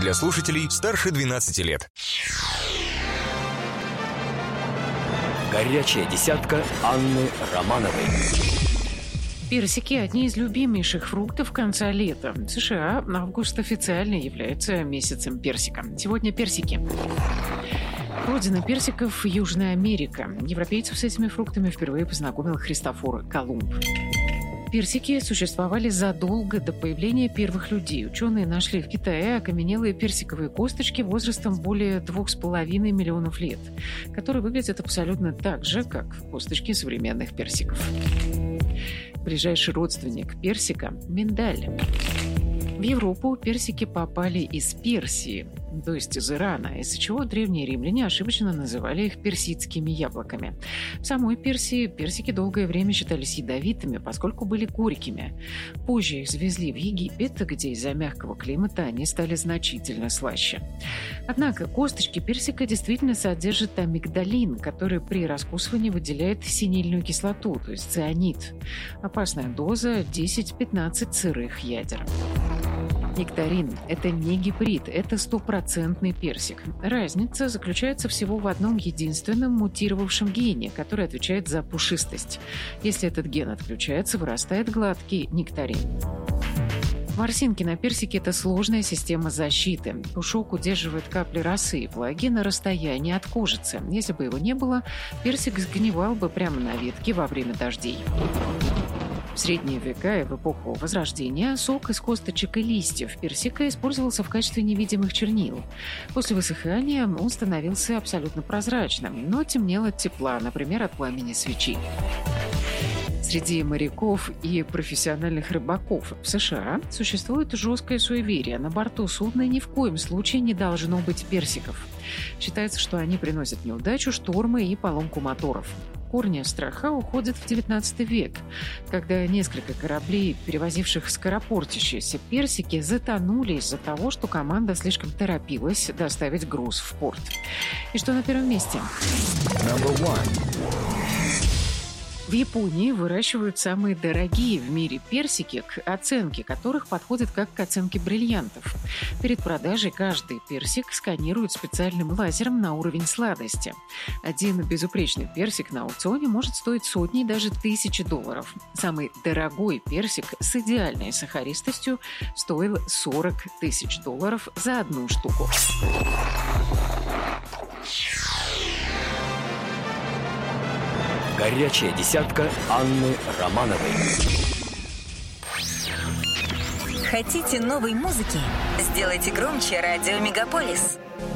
для слушателей старше 12 лет. Горячая десятка Анны Романовой. Персики – одни из любимейших фруктов конца лета. В США август официально является месяцем персика. Сегодня персики. Родина персиков – Южная Америка. Европейцев с этими фруктами впервые познакомил Христофор Колумб. Персики существовали задолго до появления первых людей. Ученые нашли в Китае окаменелые персиковые косточки возрастом более 2,5 миллионов лет, которые выглядят абсолютно так же, как косточки современных персиков. Ближайший родственник персика – миндаль. В Европу персики попали из Персии, то есть из Ирана, из-за чего древние римляне ошибочно называли их персидскими яблоками. В самой Персии персики долгое время считались ядовитыми, поскольку были горькими. Позже их завезли в Египет, где из-за мягкого климата они стали значительно слаще. Однако косточки персика действительно содержат амигдалин, который при раскусывании выделяет синильную кислоту, то есть цианид. Опасная доза – 10-15 сырых ядер. Нектарин – это не гибрид, это стопроцентный персик. Разница заключается всего в одном единственном мутировавшем гене, который отвечает за пушистость. Если этот ген отключается, вырастает гладкий нектарин. Ворсинки на персике – это сложная система защиты. Пушок удерживает капли росы и влаги на расстоянии от кожицы. Если бы его не было, персик сгнивал бы прямо на ветке во время дождей. В средние века и в эпоху Возрождения сок из косточек и листьев персика использовался в качестве невидимых чернил. После высыхания он становился абсолютно прозрачным, но темнел от тепла, например, от пламени свечи. Среди моряков и профессиональных рыбаков в США существует жесткое суеверие. На борту судна ни в коем случае не должно быть персиков. Считается, что они приносят неудачу, штормы и поломку моторов. Корни страха уходят в XIX век, когда несколько кораблей, перевозивших скоропортящиеся персики, затонули из-за того, что команда слишком торопилась доставить груз в порт. И что на первом месте? В Японии выращивают самые дорогие в мире персики, к оценке которых подходят как к оценке бриллиантов. Перед продажей каждый персик сканируют специальным лазером на уровень сладости. Один безупречный персик на аукционе может стоить сотни и даже тысячи долларов. Самый дорогой персик с идеальной сахаристостью стоил $40 тысяч за одну штуку. Горячая десятка Анны Романовой. Хотите новой музыки? Сделайте громче радио Мегаполис.